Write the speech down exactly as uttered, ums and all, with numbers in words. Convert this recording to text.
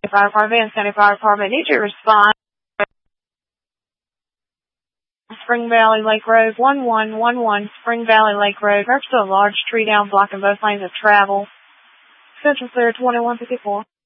Fire Department, Vance County Fire Department. Need your response. Spring Valley Lake Road, one one one one, Spring Valley Lake Road. There's still a large tree down blocking both lanes of travel. Central Clear twenty-one fifty-four.